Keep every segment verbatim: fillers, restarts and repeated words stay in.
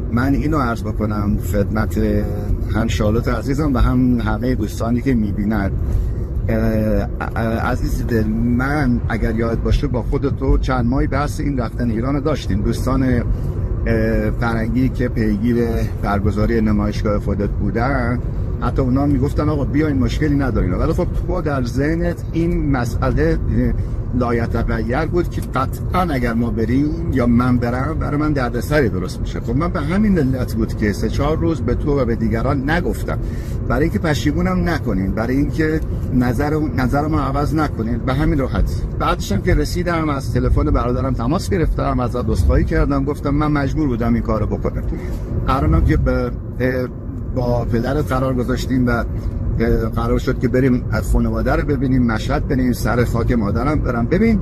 من اینو عرض بکنم خدمت هم شالوت عزیزم و هم همه دوستانی که میبینن. عزیز دل، من اگر یاد باشه با خودتو چند ماهی بحث این رفتن ایران داشتیم. دوستان فرنگی که پیگیر برگزاری نمایشگاه خودت بودن حتی اونا میگفتن آقا بیاین مشکلی ندارین، ولی خب تو در ذهنت این مسئله لایتغیر بود که قطعا اگر ما بریم یا من برم برای من دردسری درست میشه. خب من به همین علت بود که سه چهار روز به تو و به دیگران نگفتم، برای اینکه پشیمونم نکنین، برای اینکه نظر نظرمو عوض نکنین، به همین راحتی. بعدش هم که رسیدم از تلفن برادرم تماس گرفتم، ازش عذرخواهی کردم، گفتم من مجبور بودم این کارو بکنم. قرارم که به با پدرت قرار گذاشتیم و قرار شد که بریم از خانواده رو ببینیم، مشهد بریم، سر خاک مادرم برم. ببین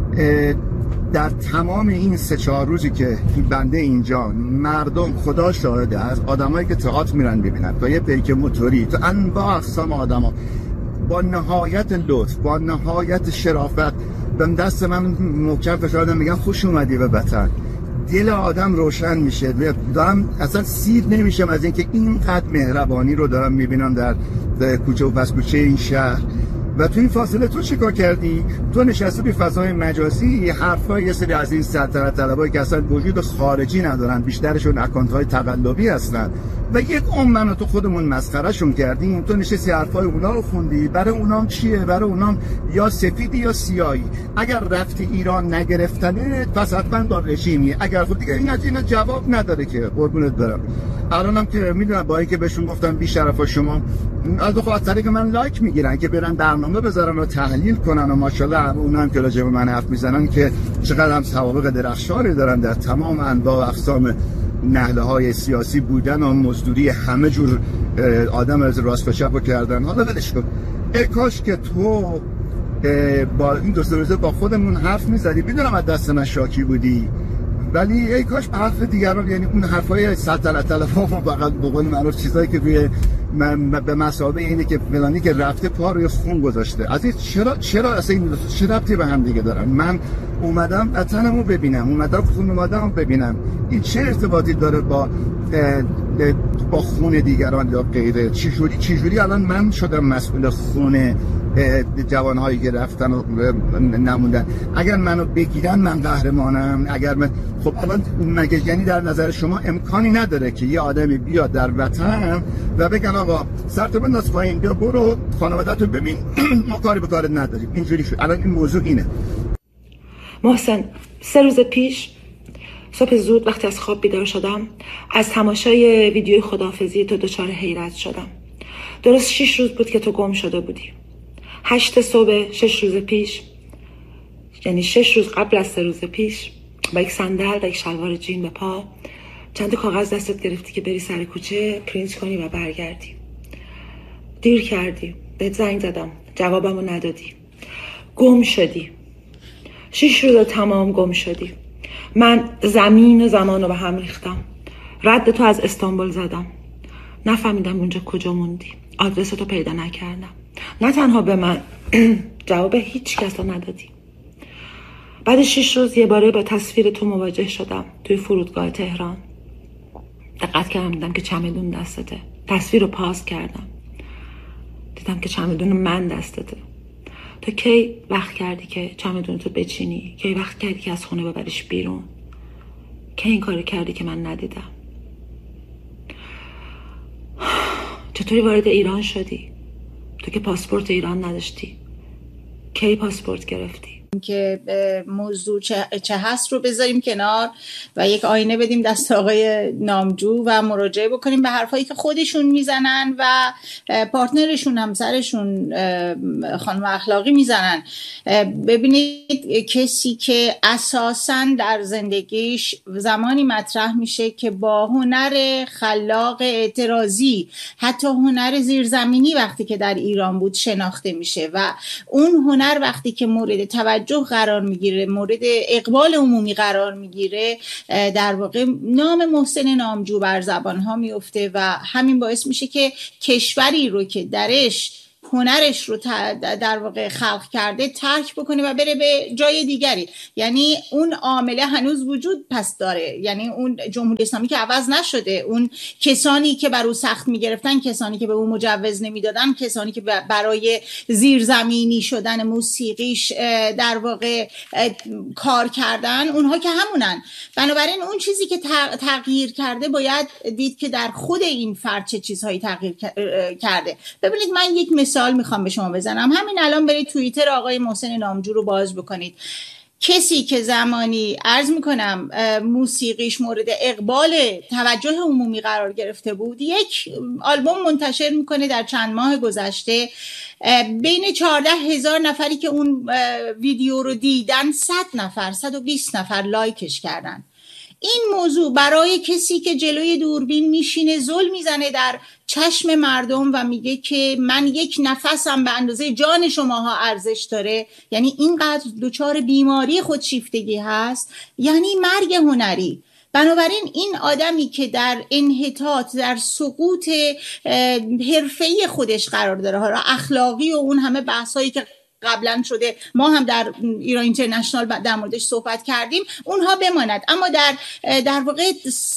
در تمام این سه چهار روزی که بنده اینجا، مردم خدا شاهده، از آدمایی که تئاتر میرن ببینن تا یه پیک موتوری، تا انواع اقسام آدما، با نهایت لطف، با نهایت شرافت به دست من محکم فشار میگن خوش اومدی به وطن. دل آدم روشن میشه، دارم اصلا سیر نمیشم از اینکه اینقدر مهربانی رو دارم میبینم در, در کوچه و پس کوچه این شهر. و تو این فاصله تو چیکار کردی؟ تو نشستی به فضای مجازی یه حرفای یه سری از این سلطنت طلبایی که اصلا وجود خارجی ندارن، بیشترشون اکانت های تقلبی هستن و یک عمر منو تو خودمون مسخرهشون کردیم. تو نشستی حرفای اونا رو خوندی. برای اونام چیه؟ برای اونام یا سفیدی یا سیاهی. اگر رفتی ایران نگرفتنه پس حتما با رژیمی. اگر خود دیگه این اینا جواب نداره که قربونت برم. الانم که میدونم با اینکه بهشون گفتم بی شرفا شما از خاطر طریق من لایک میگیرن که برن برنامه بذارن و تحلیل کنن و ماشاءالله اونا هم که راجع به من حرف میزنن که چقدر هم سوابق درخشانی دارن در تمام انواع و اقسام نهله های سیاسی بودن و مزدوری همه جور آدم از راست و چپ کردن. حالا ولش کن. ای کاش که تو با این دو سه روزه با خودمون حرف میزدی. میدونم از دست من شاکی بودی، ولی ای کاش به حرف دیگران، یعنی اون حرفای سلطنت طلبها و فقط به قول معروف چیزایی که روی به مثابه اینه که فلانی که رفته پا روی خون گذاشته. عزیز چرا چرا اصلا این چه ربطی به هم دیگه دارن؟ من اومدم وطنمو ببینم، اومدم خانواده‌مو ببینم. این چه ارتباطی داره با با خون دیگران یا غیره؟ چجوری چجوری الان من شدم مسئول خون جوانهایی که رفتن و نموندن؟ اگر منو بگیرن من قهرمانم. اگر من خب الان مگه یعنی در نظر شما امکانی نداره که یه آدمی بیاد در وطن و بگن آقا سرتو بنداز پایین، بیا برو خانواده‌تو ببین، ما کاری به کارت نداریم؟ اینجوری شد. الان این موضوع اینه. محسن، سه روز پیش صبح زود وقتی از خواب بیدار شدم، از تماشای ویدیوی خداحافظی تو دچار حیرت شدم. درست شش روز بود که تو گم شده بودی. هشت صبح شش روز پیش، یعنی شش روز قبل از سه روز پیش، با یک صندل و یک شلوار جین به پا، چند کاغذ دستت گرفتی که بری سر کوچه پرینت کنی و برگردی. دیر کردی، بهت زنگ زدم، جوابمو ندادی، گم شدی. شش روز تمام گم شدی. من زمین و زمان رو به هم ریختم. رد تو از استانبول زدم، نفهمیدم اونجا کجا موندی. آدرس تو پیدا نکردم. نه تنها به من، جواب هیچ کس رو ندادی. بعد شش روز یه باره با تصویر تو مواجه شدم توی فرودگاه تهران. دقت کردم دیدم که چمدون دستته. تصویر رو پاس کردم، دیدم که چمدون من دستته. تو کی وقت کردی که چمدون تو بچینی؟ کی وقت کردی که از خونه ببریش بیرون؟ کی این کارو کردی که من ندیدم؟ چطوری وارد ایران شدی؟ تو که پاسپورت ایران نداشتی. کی پاسپورت گرفتی؟ که موضوع چه هست رو بذاریم کنار و یک آینه بدیم دست آقای نامجو و مراجعه بکنیم به حرفایی که خودشون میزنن و پارتنرشون، همسرشون، خانم اخلاقی میزنن. ببینید کسی که اساساً در زندگیش زمانی مطرح میشه که با هنر خلاق اعتراضی، حتی هنر زیرزمینی وقتی که در ایران بود شناخته میشه و اون هنر وقتی که مورد توجه قرار میگیره، مورد اقبال عمومی قرار میگیره، در واقع نام محسن نامجو بر زبان ها میفته و همین باعث میشه که کشوری رو که درش هنرش رو در واقع خلق کرده ترک بکنه و بره به جای دیگری. یعنی اون عامله هنوز وجود پس داره، یعنی اون جمهوری اسلامی که عوض نشده، اون کسانی که بر او سخت میگرفتن، کسانی که به او مجوز نمیدادن، کسانی که برای زیرزمینی شدن موسیقیش در واقع کار کردن، اونها که همونن. بنابراین اون چیزی که تغییر کرده باید دید که در خود این فرد چه چیزهایی تغییر کرده. ببینید من یک مثال میخوام به شما بزنم. همین الان برید توییتر آقای محسن نامجو رو باز بکنید. کسی که زمانی عرض میکنم موسیقیش مورد اقبال توجه عمومی قرار گرفته بود، یک آلبوم منتشر میکنه در چند ماه گذشته، بین چهارده هزار نفری که اون ویدیو رو دیدن صد نفر صد و بیست نفر لایکش کردن. این موضوع برای کسی که جلوی دوربین میشینه زل میزنه در چشم مردم و میگه که من یک نفسم به اندازه جان شماها ارزش داره، یعنی اینقدر دچار بیماری خودشیفتگی هست، یعنی مرگ هنری. بنابراین این آدمی که در انحطاط، در سقوط حرفه‌ای خودش قرار داره، حالا اخلاقی و اون همه بحثایی که قبلا شده ما هم در ایران اینترنشنال در موردش صحبت کردیم، اونها بماند، اما در در واقع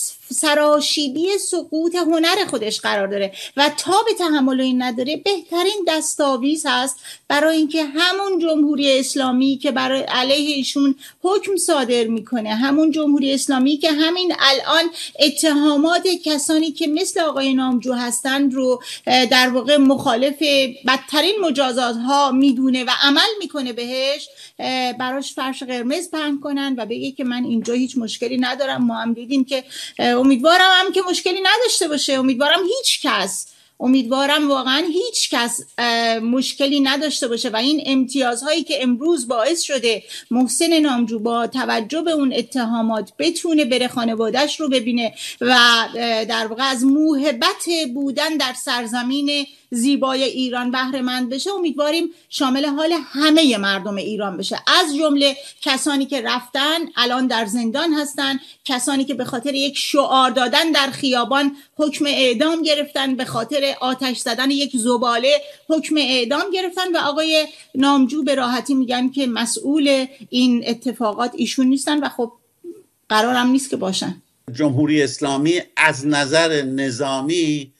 سراشیبی سقوط هنر خودش قرار داره و تا به تحمل این نداره. بهترین دستاویز هست برای اینکه همون جمهوری اسلامی که برای علیه ایشون حکم صادر میکنه، همون جمهوری اسلامی که همین الان اتهامات کسانی که مثل آقای نامجو هستند رو در واقع مخالف بدترین مجازات ها میدونه و عمل میکنه بهش، براش فرش قرمز پهن کنن و بگه که من اینجا هیچ مشکلی ندارم. ما هم دیدیم که امیدوارم هم که مشکلی نداشته باشه، امیدوارم هیچ کس امیدوارم واقعا هیچ کس مشکلی نداشته باشه و این امتیازهایی که امروز باعث شده محسن نامجو با توجه به اون اتهامات بتونه بره خانواده‌اش رو ببینه و در واقع از موهبت بودن در سرزمین زیبای ایران بهره مند بشه، امیدواریم شامل حال همه مردم ایران بشه، از جمله کسانی که رفتن الان در زندان هستن، کسانی که به خاطر یک شعار دادن در خیابان حکم اعدام گرفتن، به خاطر آتش زدن یک زباله حکم اعدام گرفتن و آقای نامجو به راحتی میگن که مسئول این اتفاقات ایشون نیستن و خب قرارم نیست که باشن. جمهوری اسلامی از نظر نظامی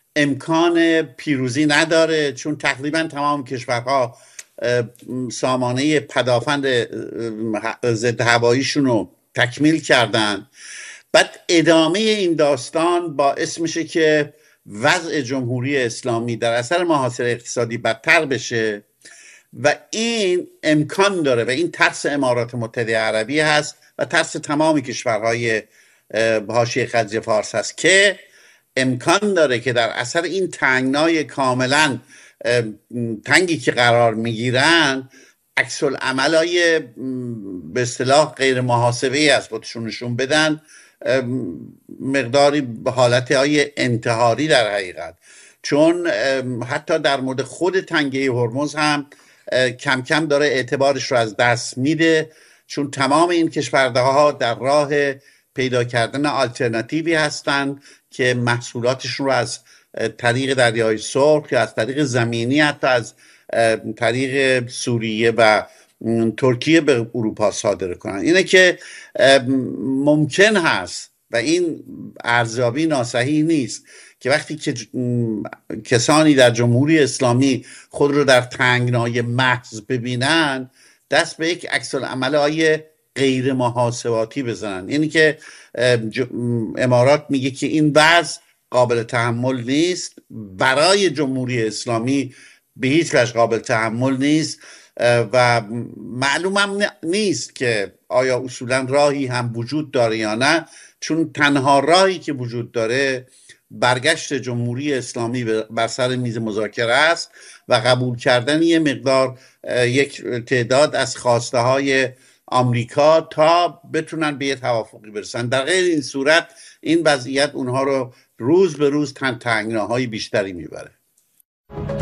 امکان پیروزی نداره، چون تقریبا تمام کشورها سامانه پدافند ضد هواییشون رو تکمیل کردن. بعد ادامه این داستان باعث میشه که وضع جمهوری اسلامی در اثر محاصره اقتصادی بدتر بشه و این امکان داره و این ترس امارات متحده عربی هست و ترس تمام کشورهای حاشیه خلیج فارس هست که امکان داره که در اثر این تنگنای کاملا تنگی که قرار میگیرن عکس العملای به اصطلاح غیر محاسبه‌ای از خودشون نشون بدن، مقداری حالت های انتحاری در حقیقت. چون حتی در مورد خود تنگه هرمز هم کم کم داره اعتبارش رو از دست میده، چون تمام این کشورها در راه پیدا کردن آلترناتیوی هستند که محصولاتشون رو از طریق دریای سرخ یا از طریق زمینی، حتی از طریق سوریه و ترکیه به اروپا صادر کنن. اینه که ممکن هست و این ارزیابی ناصحیح نیست که وقتی که کسانی در جمهوری اسلامی خود رو در تنگنای محض ببینن دست به یک عکس العمل‌های غیر محاسباتی بزنن. یعنی که امارات میگه که این وضع قابل تحمل نیست، برای جمهوری اسلامی به هیچ وجه قابل تحمل نیست و معلومم نیست که آیا اصولا راهی هم وجود داره یا نه، چون تنها راهی که وجود داره برگشت جمهوری اسلامی بر سر میز مذاکره است و قبول کردن یه مقدار یک تعداد از خواسته های آمریکا تا بتونن به یه توافقی برسن. در غیر این صورت این وضعیت اونها رو روز به روز تنگناهای بیشتری میبره.